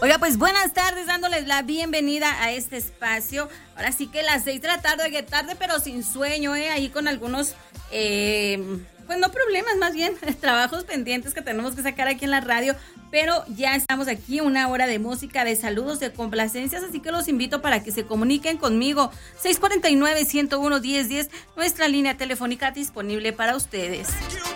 Oiga, pues buenas tardes, dándoles la bienvenida a este espacio. Ahora sí que las 6 de la tarde, oye, tarde pero sin sueño, ahí con algunos, pues no problemas, más bien trabajos pendientes que tenemos que sacar aquí en la radio, pero ya estamos aquí, una hora de música, de saludos, de complacencias, así que los invito para que se comuniquen conmigo. 649-101-1010, nuestra línea telefónica disponible para ustedes.